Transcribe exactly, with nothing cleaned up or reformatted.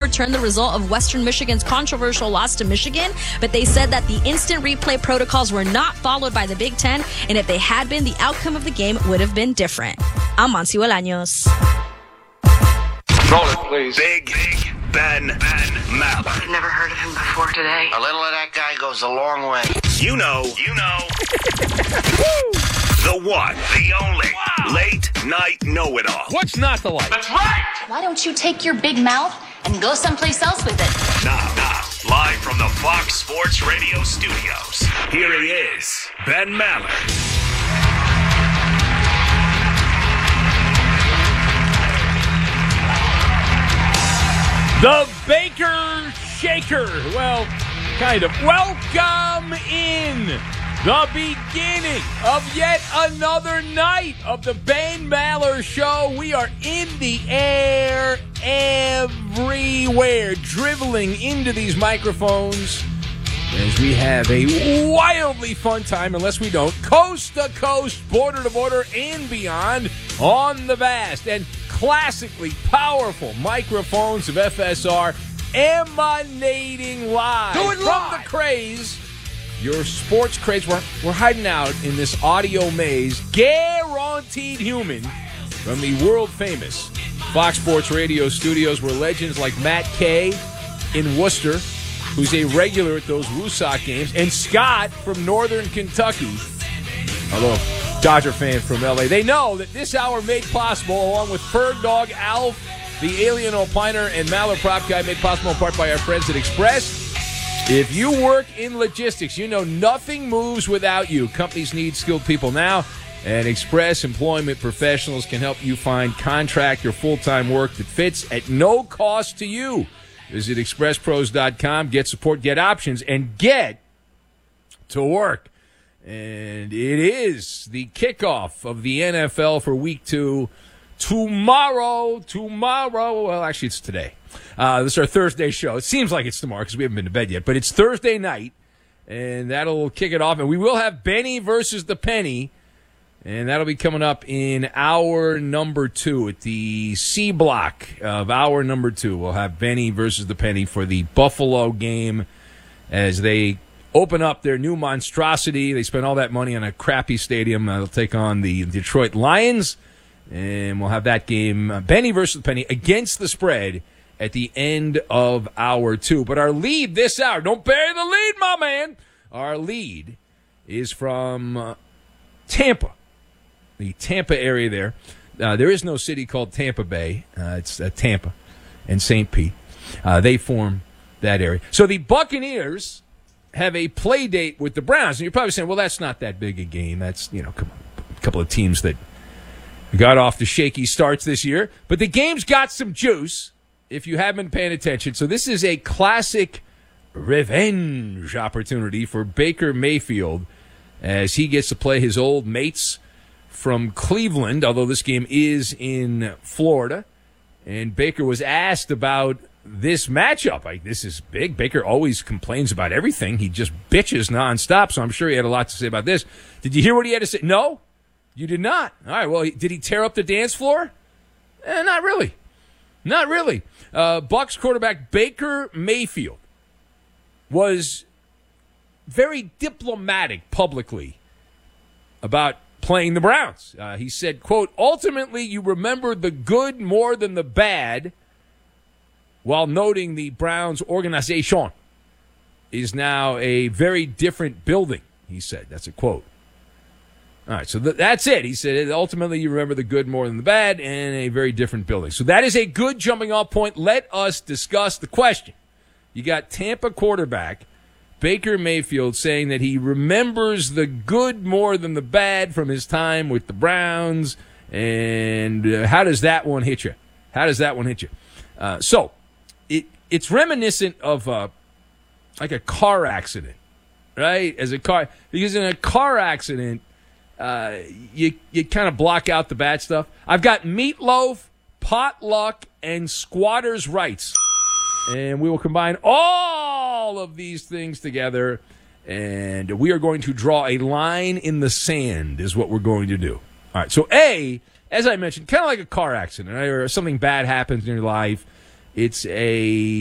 overturn the result of Western Michigan's controversial loss to Michigan, but they said that the instant replay protocols were not followed by the Big Ten, and if they had been, the outcome of the game would have been different. I'm Monty Bolaños. Roll it, please. Big, big Ben, Ben Maller. I've never heard of him before today. A little of that guy goes a long way. You know, you know. The one, the only, wow. Late night know-it-all. What's not the like? That's right! Why don't you take your big mouth and go someplace else with it? Now, now, live from the Fox Sports Radio studios, here he is, Ben Maller. The Baker Shaker. Well, kind of. Welcome in the beginning of yet another night of the Ben Maller Show. We are in the air everywhere, dribbling into these microphones as we have a wildly fun time, unless we don't, coast to coast, border to border, and beyond on the vast and classically powerful microphones of F S R, emanating live Do it from live. the craze. Your sports craze. We're, we're hiding out in this audio maze, guaranteed human, from the world-famous Fox Sports Radio studios, where legends like Matt Kay in Worcester, who's a regular at those Woosok games, and Scott from Northern Kentucky, although Dodger fan from L A. They know that this hour made possible, along with Ferg Dog, Alf, the Alien Opiner, and Maller Prop Guy, made possible in part by our friends at Express. If you work in logistics, you know nothing moves without you. Companies need skilled people now, and Express Employment Professionals can help you find contract or full-time work that fits at no cost to you. Visit express pros dot com, get support, get options, and get to work. And it is the kickoff of the N F L for week two. Tomorrow, tomorrow, well, actually, it's today. Uh, this is our Thursday show. It seems like it's tomorrow because we haven't been to bed yet, but it's Thursday night, and that'll kick it off. And we will have Benny versus the Penny, and that'll be coming up in hour number two at the C block of hour number two. We'll have Benny versus the Penny for the Buffalo game as they open up their new monstrosity. They spent all that money on a crappy stadium. They'll take on the Detroit Lions, and we'll have that game, uh, Benny versus Penny, against the spread at the end of hour two. But our lead this hour, don't bury the lead, my man. Our lead is from uh, Tampa, the Tampa area there. Uh, there is no city called Tampa Bay. Uh, it's uh, Tampa and Saint Pete. Uh, they form that area. So the Buccaneers have a play date with the Browns. And you're probably saying, well, that's not that big a game. That's, you know, a couple of teams that got off to shaky starts this year. But the game's got some juice if you haven't been paying attention. So this is a classic revenge opportunity for Baker Mayfield as he gets to play his old mates from Cleveland, although this game is in Florida. And Baker was asked about this matchup. Like, this is big. Baker always complains about everything. He just bitches nonstop, so I'm sure he had a lot to say about this. Did you hear what he had to say? No, you did not. All right, well, did he tear up the dance floor? Eh, not really. Not really. Uh, Bucs quarterback Baker Mayfield was very diplomatic publicly about playing the Browns. Uh, he said, quote, ultimately you remember the good more than the bad, while noting the Browns organization is now a very different building, he said. That's a quote. All right, so th- that's it. He said, ultimately, you remember the good more than the bad and a very different building. So that is a good jumping-off point. Let us discuss the question. You got Tampa quarterback Baker Mayfield saying that he remembers the good more than the bad from his time with the Browns. And uh, how does that one hit you? How does that one hit you? Uh, so it it's reminiscent of uh, like a car accident, right? As a car, because in a car accident, uh, you you kind of block out the bad stuff. I've got meatloaf, potluck, and squatters' rights. And we will combine all of these things together, and we are going to draw a line in the sand is what we're going to do. All right, so A, as I mentioned, kind of like a car accident, right? Or something bad happens in your life. It's a